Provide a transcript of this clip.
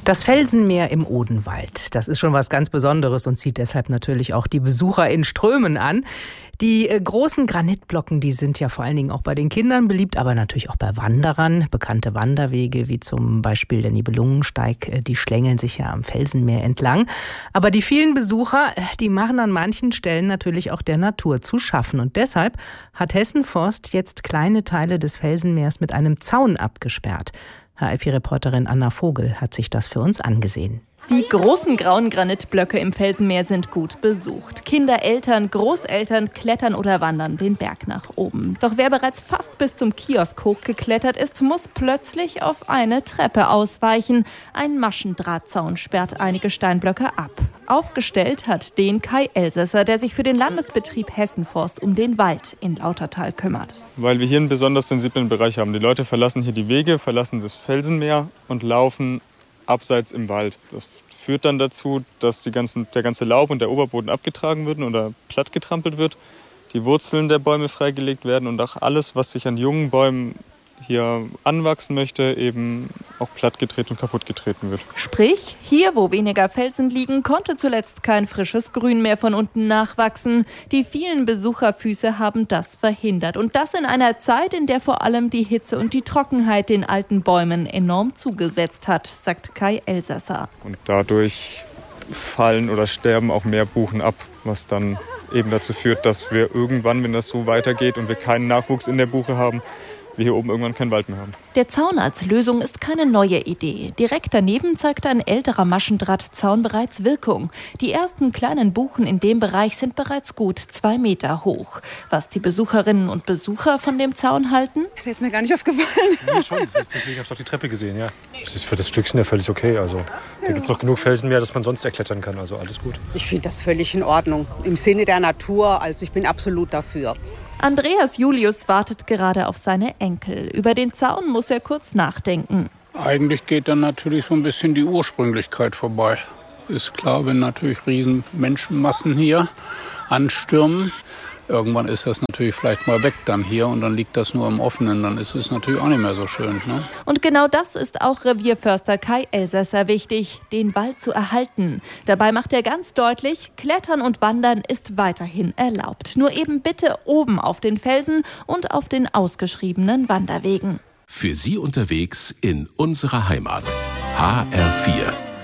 Das Felsenmeer im Odenwald, das ist schon was ganz Besonderes und zieht deshalb natürlich auch die Besucher in Strömen an. Die großen Granitblocken, die sind ja vor allen Dingen auch bei den Kindern beliebt, aber natürlich auch bei Wanderern. Bekannte Wanderwege wie zum Beispiel der Nibelungensteig, die schlängeln sich ja am Felsenmeer entlang. Aber die vielen Besucher, die machen an manchen Stellen natürlich auch der Natur zu schaffen. Und deshalb hat Hessen Forst jetzt kleine Teile des Felsenmeers mit einem Zaun abgesperrt. HR4-Reporterin Anna Vogel hat sich das für uns angesehen. Die großen grauen Granitblöcke im Felsenmeer sind gut besucht. Kinder, Eltern, Großeltern klettern oder wandern den Berg nach oben. Doch wer bereits fast bis zum Kiosk hochgeklettert ist, muss plötzlich auf eine Treppe ausweichen. Ein Maschendrahtzaun sperrt einige Steinblöcke ab. Aufgestellt hat den Kai Elsässer, der sich für den Landesbetrieb Hessen Forst um den Wald in Lautertal kümmert. Weil wir hier einen besonders sensiblen Bereich haben. Die Leute verlassen hier die Wege, verlassen das Felsenmeer und laufen abseits im Wald. Das führt dann dazu, dass der ganze Laub und der Oberboden abgetragen wird oder platt getrampelt wird, die Wurzeln der Bäume freigelegt werden und auch alles, was sich an jungen Bäumen hier anwachsen möchte, eben auch plattgetreten und kaputtgetreten wird. Sprich, hier, wo weniger Felsen liegen, konnte zuletzt kein frisches Grün mehr von unten nachwachsen. Die vielen Besucherfüße haben das verhindert. Und das in einer Zeit, in der vor allem die Hitze und die Trockenheit den alten Bäumen enorm zugesetzt hat, sagt Kai Elsässer. Und dadurch fallen oder sterben auch mehr Buchen ab, was dann eben dazu führt, dass wir irgendwann, wenn das so weitergeht und wir keinen Nachwuchs in der Buche haben, wir hier oben irgendwann keinen Wald mehr haben. Der Zaun als Lösung ist keine neue Idee. Direkt daneben zeigt ein älterer Maschendrahtzaun bereits Wirkung. Die ersten kleinen Buchen in dem Bereich sind bereits gut 2 Meter hoch. Was die Besucherinnen und Besucher von dem Zaun halten? Der ist mir gar nicht aufgefallen. Nee, schon. Deswegen habe ich auch die Treppe gesehen, ja. Das ist für das Stückchen ja völlig okay. Also, da gibt es noch genug Felsenmeer, dass man sonst erklettern kann. Also alles gut. Ich finde das völlig in Ordnung. Im Sinne der Natur, also ich bin absolut dafür. Andreas Julius wartet gerade auf seine Enkel. Über den Zaun muss er kurz nachdenken. Eigentlich geht dann natürlich so ein bisschen die Ursprünglichkeit vorbei. Ist klar, wenn natürlich riesen Menschenmassen hier anstürmen. Irgendwann ist das natürlich vielleicht mal weg dann hier und dann liegt das nur im Offenen. Dann ist es natürlich auch nicht mehr so schön, ne? Und genau das ist auch Revierförster Kai Elsässer wichtig, den Wald zu erhalten. Dabei macht er ganz deutlich, Klettern und Wandern ist weiterhin erlaubt. Nur eben bitte oben auf den Felsen und auf den ausgeschriebenen Wanderwegen. Für Sie unterwegs in unserer Heimat. HR4.